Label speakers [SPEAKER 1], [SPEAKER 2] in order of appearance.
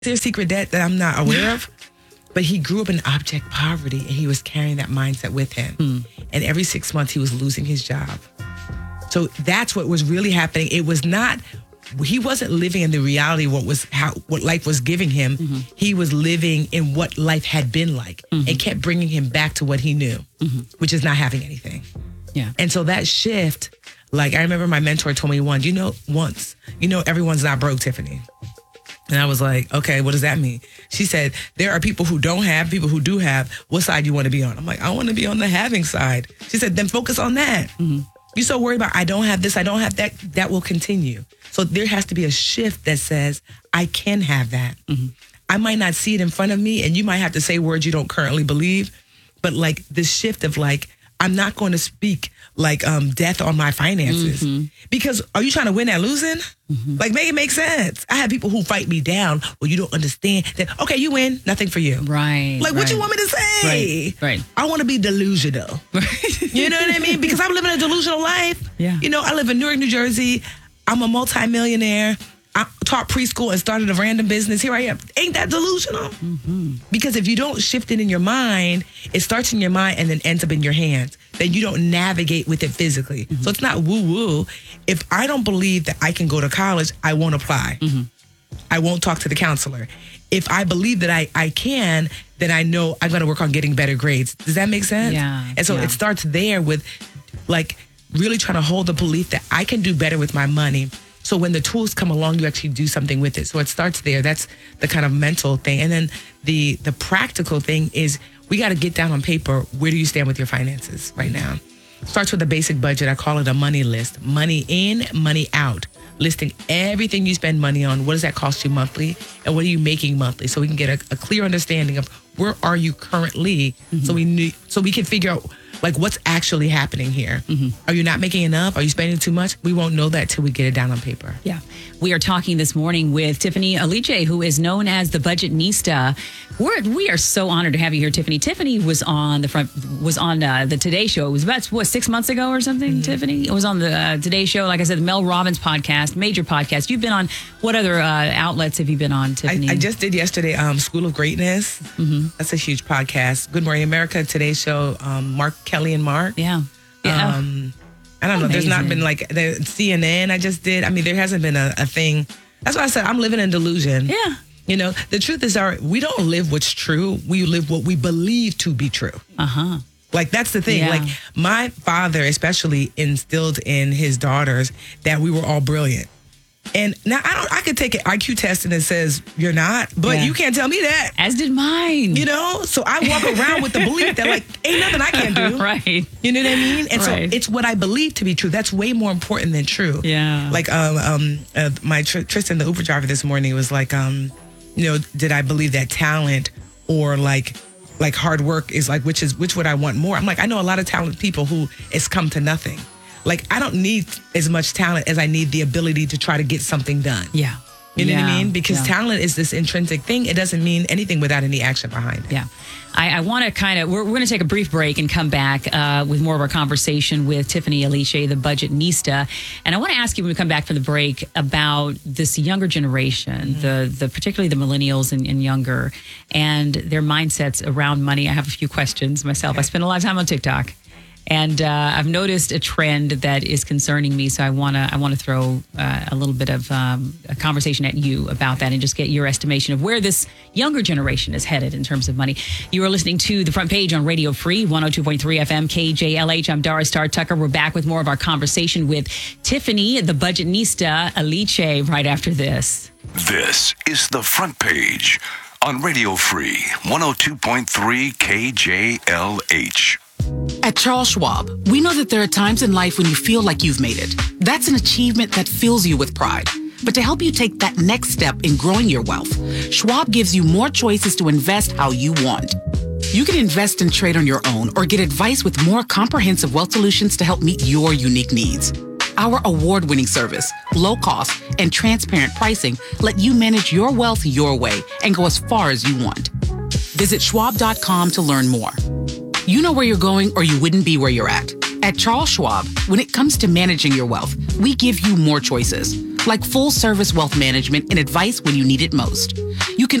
[SPEAKER 1] their secret debt that I'm not aware of? But he grew up in abject poverty and he was carrying that mindset with him. And every 6 months he was losing his job. So that's what was really happening. It was not, he wasn't living in the reality of what life was giving him. He was living in what life had been like and kept bringing him back to what he knew, which is not having anything.
[SPEAKER 2] Yeah.
[SPEAKER 1] And so that shift, like I remember my mentor told me once, everyone's not broke, Tiffany. And I was like, okay, what does that mean? She said, there are people who don't have, people who do have. What side do you want to be on? I'm like, I want to be on the having side. She said, then focus on that. You're so worried about, I don't have this, I don't have that. That will continue. So there has to be a shift that says, I can have that. I might not see it in front of me, and you might have to say words you don't currently believe. But like this shift of like, I'm not going to speak like death on my finances. Because are you trying to win at losing? Like make it make sense. I have people who fight me down. Well, you don't understand that. Okay, you win, nothing for you.
[SPEAKER 2] Right.
[SPEAKER 1] Like what you want me to say?
[SPEAKER 2] Right.
[SPEAKER 1] I want to be delusional. You know what I mean? Because I'm living a delusional life.
[SPEAKER 2] Yeah.
[SPEAKER 1] You know, I live in Newark, New Jersey. I'm a multimillionaire. I taught preschool and started a random business. Here I am. Ain't that delusional? Because if you don't shift it in your mind, it starts in your mind and then ends up in your hands. Then you don't navigate with it physically. So it's not woo-woo. If I don't believe that I can go to college, I won't apply. I won't talk to the counselor. If I believe that I can, then I know I'm going to work on getting better grades. Does that make sense?
[SPEAKER 2] Yeah.
[SPEAKER 1] And so it starts there with like really trying to hold the belief that I can do better with my money. So when the tools come along, you actually do something with it. So it starts there. That's the kind of mental thing. And then the practical thing is we got to get down on paper. Where do you stand with your finances right now? Starts with a basic budget. I call it a money list. Money in, money out. Listing everything you spend money on. What does that cost you monthly? And what are you making monthly? So we can get a clear understanding of where are you currently. So we can figure out like what's actually happening here. Are you not making enough? Are you spending too much? We won't know that till we get it down on paper.
[SPEAKER 2] Yeah. We are talking this morning with Tiffany Aliche, who is known as the Budgetnista. We are so honored to have you here, Tiffany. Tiffany was on the Today Show. It was about 6 months ago or something. Tiffany, it was on the Today Show. Like I said, the Mel Robbins podcast, major podcast. You've been on what other outlets have you been on, Tiffany?
[SPEAKER 1] I just did yesterday. School of Greatness. That's a huge podcast. Good Morning America, Today Show. Mark Kelly and Mark.
[SPEAKER 2] Yeah.
[SPEAKER 1] I don't know. There's not been like the CNN I just did. I mean, there hasn't been a thing. That's why I said I'm living in delusion.
[SPEAKER 2] Yeah.
[SPEAKER 1] You know, the truth is we don't live what's true. We live what we believe to be true. Like, that's the thing.
[SPEAKER 2] Yeah.
[SPEAKER 1] Like, my father especially instilled in his daughters that we were all brilliant. And now I could take an IQ test and it says you're not, but you can't tell me that.
[SPEAKER 2] As did mine.
[SPEAKER 1] You know? So I walk around with the belief that like, ain't nothing I can't do.
[SPEAKER 2] Right.
[SPEAKER 1] You know what I mean? And so
[SPEAKER 2] Right.
[SPEAKER 1] it's what I believe to be true. That's way more important than true.
[SPEAKER 2] Yeah.
[SPEAKER 1] Like, my Tristan, the Uber driver this morning was like, did I believe that talent or like hard work is like, which would I want more? I'm like, I know a lot of talented people who it's come to nothing. Like, I don't need as much talent as I need the ability to try to get something done.
[SPEAKER 2] Yeah.
[SPEAKER 1] You know what I mean? Because
[SPEAKER 2] Yeah.
[SPEAKER 1] talent is this intrinsic thing. It doesn't mean anything without any action behind it.
[SPEAKER 2] Yeah. I want to we're going to take a brief break and come back with more of our conversation with Tiffany Aliche, the Budgetnista. And I want to ask you when we come back from the break about this younger generation, the particularly the millennials and younger, and their mindsets around money. I have a few questions myself. I spend a lot of time on TikTok. And I've noticed a trend that is concerning me, so I want to throw a little bit of a conversation at you about that and just get your estimation of where this younger generation is headed in terms of money. You are listening to The Front Page on Radio Free, 102.3 FM, KJLH. I'm Dara Star Tucker. We're back with more of our conversation with Tiffany, the Budgetnista Aliche, right after this.
[SPEAKER 3] This is The Front Page on Radio Free, 102.3 KJLH.
[SPEAKER 4] At Charles Schwab, we know that there are times in life when you feel like you've made it. That's an achievement that fills you with pride. But to help you take that next step in growing your wealth, Schwab gives you more choices to invest how you want. You can invest and trade on your own or get advice with more comprehensive wealth solutions to help meet your unique needs. Our award-winning service, low cost, and transparent pricing let you manage your wealth your way and go as far as you want. Visit schwab.com to learn more. You know where you're going or you wouldn't be where you're at. At Charles Schwab, when it comes to managing your wealth, we give you more choices. like full service wealth management and advice when you need it most. You can